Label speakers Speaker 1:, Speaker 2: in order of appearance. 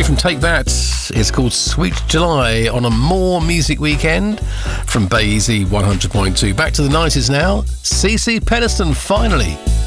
Speaker 1: from Take That. It's called Sweet July on a More Music Weekend from Bay Easy 100.2. Back to the 90s now. CeCe Peniston, finally.